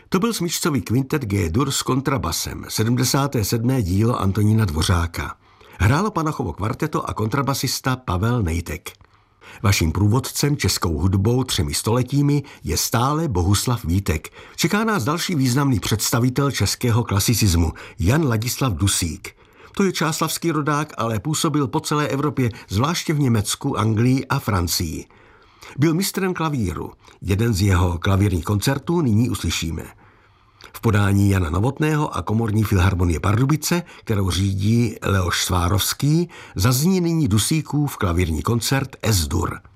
To byl smyčcový kvintet G-dur s kontrabasem, 77. dílo Antonína Dvořáka. Hrálo Panachovo kvarteto a kontrabasista Pavel Nejtek. Vaším průvodcem českou hudbou 3 stoletími je stále Bohuslav Vítek. Čeká nás další významný představitel českého klasicismu, Jan Ladislav Dusík. To je čáslavský rodák, ale působil po celé Evropě, zvláště v Německu, Anglii a Francii. Byl mistrem klavíru. Jeden z jeho klavírních koncertů nyní uslyšíme. V podání Jana Novotného a Komorní filharmonie Pardubice, kterou řídí Leoš Svárovský, zazní nyní Dusíkův klavírní koncert Es-dur.